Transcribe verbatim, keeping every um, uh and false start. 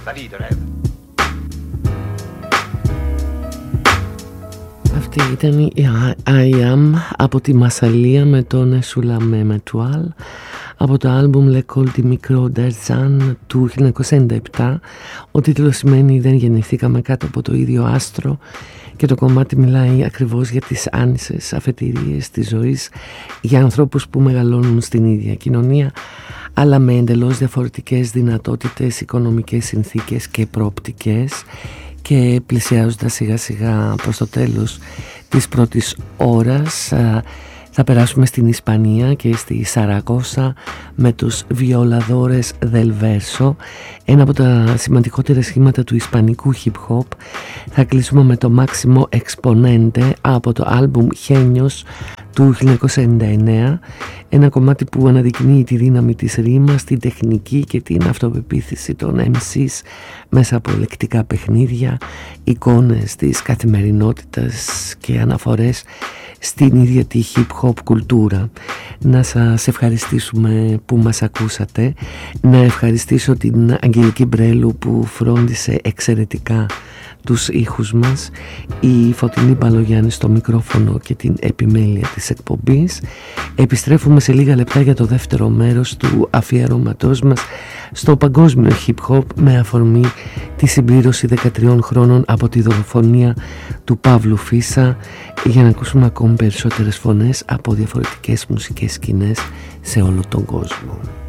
Αυτή ήταν η I Am από τη Μασσαλία με τον Σουλαμέ Μετουάλ από το άλμπουμ Le Col di Micro d'Arzan του χίλια εννιακόσια ενενήντα επτά. Ο τίτλος σημαίνει «Δεν γεννηθήκαμε κάτω από το ίδιο άστρο» και το κομμάτι μιλάει ακριβώς για τις άνισες αφετηρίες της ζωής, για ανθρώπους που μεγαλώνουν στην ίδια κοινωνία αλλά με εντελώς διαφορετικές δυνατότητες, οικονομικές συνθήκες και προοπτικές. Και πλησιάζοντας σιγά σιγά προς το τέλος της πρώτης ώρας θα περάσουμε στην Ισπανία και στη Σαραγώσα με τους Violadores del Verso, ένα από τα σημαντικότερα σχήματα του ισπανικού hip hop. Θα κλείσουμε με το Máximo Exponente από το άλμπουμ Genios του χίλια εννιακόσια ενενήντα εννέα, ένα κομμάτι που αναδεικνύει τη δύναμη της ρήμας, την τεχνική και την αυτοπεποίθηση των εμ σις μέσα από λεκτικά παιχνίδια, εικόνες της καθημερινότητας και αναφορές στην ίδια τη hip hop κουλτούρα. Να σας ευχαριστήσουμε που μας ακούσατε, να ευχαριστήσω την Αγγελική Μπρέλου που φρόντισε εξαιρετικά τους ήχους μας, η Φωτεινή Μπαλογιάννη στο μικρόφωνο και την επιμέλεια της εκπομπής. Επιστρέφουμε σε λίγα λεπτά για το δεύτερο μέρος του αφιερώματός μας στο παγκόσμιο hip hop με αφορμή τη συμπλήρωση δεκατριών χρόνων από τη δολοφονία του Παύλου Φίσα, για να ακούσουμε ακόμη περισσότερες φωνές από διαφορετικές μουσικές σκηνές σε όλο τον κόσμο.